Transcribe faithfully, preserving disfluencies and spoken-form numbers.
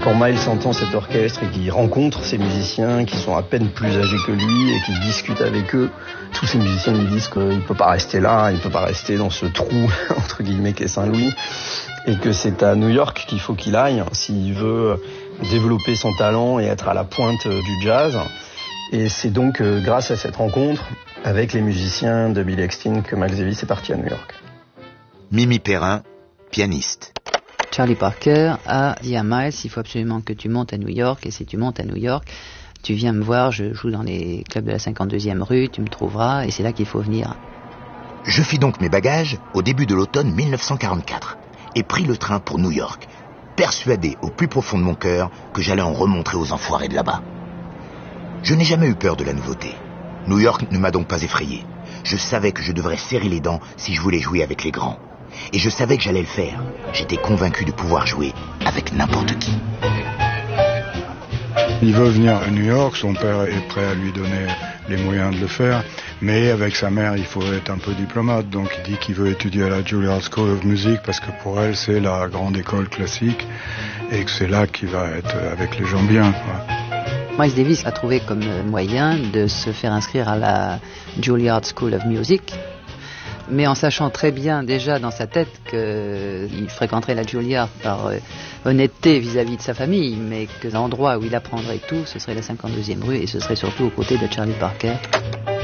Quand Miles entend cet orchestre et qu'il rencontre ces musiciens qui sont à peine plus âgés que lui et qu'il discute avec eux, tous ces musiciens lui disent qu'il ne peut pas rester là, il ne peut pas rester dans ce trou, entre guillemets, qu'est Saint-Louis, et que c'est à New York qu'il faut qu'il aille s'il veut développer son talent et être à la pointe du jazz. Et c'est donc grâce à cette rencontre avec les musiciens de Billy Eckstine que Miles Davis est parti à New York. Mimi Perrin, pianiste. Charlie Parker a dit à Miles, il faut absolument que tu montes à New York, et si tu montes à New York, tu viens me voir, je joue dans les clubs de la cinquante-deuxième rue, tu me trouveras, et c'est là qu'il faut venir. Je fis donc mes bagages au début de l'automne mille neuf cent quarante-quatre et pris le train pour New York, persuadé au plus profond de mon cœur que j'allais en remontrer aux enfoirés de là-bas. Je n'ai jamais eu peur de la nouveauté. New York ne m'a donc pas effrayé. Je savais que je devrais serrer les dents si je voulais jouer avec les grands. Et je savais que j'allais le faire. J'étais convaincu de pouvoir jouer avec n'importe qui. Il veut venir à New York, son père est prêt à lui donner les moyens de le faire, mais avec sa mère, il faut être un peu diplomate, donc il dit qu'il veut étudier à la Juilliard School of Music parce que pour elle, c'est la grande école classique et que c'est là qu'il va être avec les gens bien, quoi. Miles Davis a trouvé comme moyen de se faire inscrire à la Juilliard School of Music, mais en sachant très bien déjà dans sa tête qu'il fréquenterait la Juilliard par euh, honnêteté vis-à-vis de sa famille, mais que l'endroit où il apprendrait tout, ce serait la cinquante-deuxième rue et ce serait surtout aux côtés de Charlie Parker.